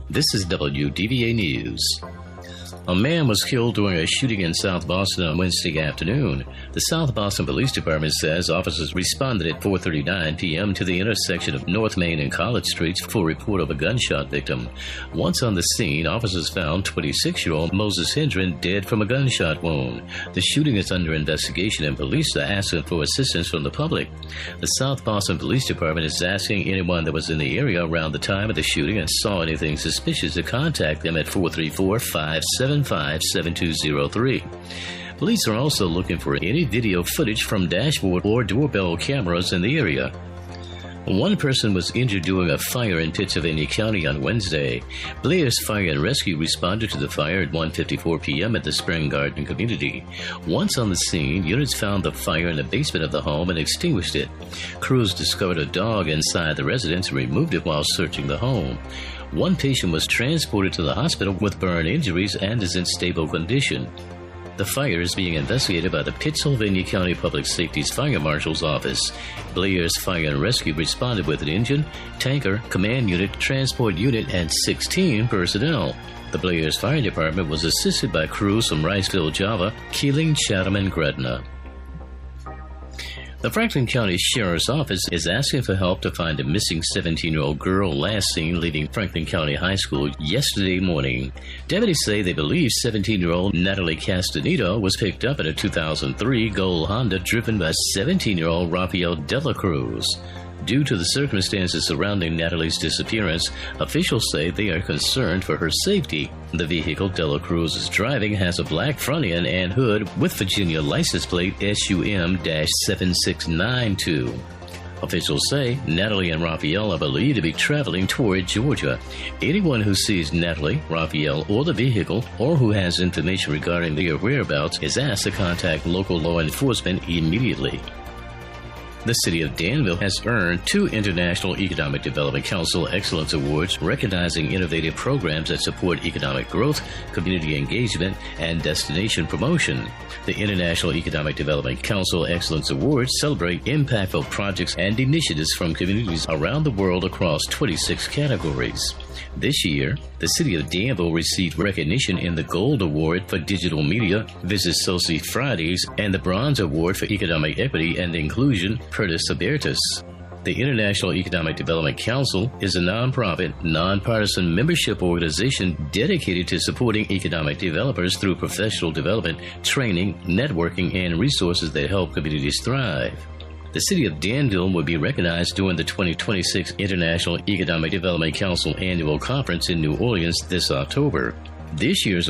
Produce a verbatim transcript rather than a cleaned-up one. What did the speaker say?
This is W D V A News. A man was killed during a shooting in South Boston on Wednesday afternoon. The South Boston Police Department says officers responded at four thirty-nine p.m. to the intersection of North Main and College Streets for a report of a gunshot victim. Once on the scene, officers found twenty-six-year-old Moses Hendren dead from a gunshot wound. The shooting is under investigation, and police are asking for assistance from the public. The South Boston Police Department is asking anyone that was in the area around the time of the shooting and saw anything suspicious to contact them at four three four, five seven five, seven two zero three. Police are also looking for any video footage from dashboard or doorbell cameras in the area. One person was injured during a fire in Pittsylvania County on Wednesday. Blair's Fire and Rescue responded to the fire at one fifty-four p.m. at the Spring Garden community. Once on the scene, units found the fire in the basement of the home and extinguished it. Crews discovered a dog inside the residence and removed it while searching the home. One patient was transported to the hospital with burn injuries and is in stable condition. The fire is being investigated by the Pittsylvania County Public Safety's Fire Marshal's Office. Blair's Fire and Rescue responded with an engine, tanker, command unit, transport unit, and sixteen personnel. The Blair's Fire Department was assisted by crews from Riceville, Java, Keeling, Chatham, and Gretna. The Franklin County Sheriff's Office is asking for help to find a missing seventeen-year-old girl last seen leaving Franklin County High School yesterday morning. Deputies say they believe seventeen-year-old Natalie Castaneda was picked up in a two thousand three Gold Honda driven by seventeen-year-old Rafael Dela Cruz. Due to the circumstances surrounding Natalie's disappearance, officials say they are concerned for her safety. The vehicle Dela Cruz is driving has a black front end and hood with Virginia license plate S U M seven six nine two. Officials say Natalie and Rafael are believed to be traveling toward Georgia. Anyone who sees Natalie, Rafael, or the vehicle, or who has information regarding their whereabouts is asked to contact local law enforcement immediately. The City of Danville has earned two International Economic Development Council Excellence Awards recognizing innovative programs that support economic growth, community engagement, and destination promotion. The International Economic Development Council Excellence Awards celebrate impactful projects and initiatives from communities around the world across twenty-six categories. This year, the City of Danville received recognition in the Gold Award for Digital Media, Visit Soci Fridays, and the Bronze Award for Economic Equity and Inclusion, Pertis Abertis. The International Economic Development Council is a nonprofit, nonpartisan membership organization dedicated to supporting economic developers through professional development, training, networking, and resources that help communities thrive. The City of Danville will be recognized during the twenty twenty-six International Economic Development Council Annual Conference in New Orleans this October. This year's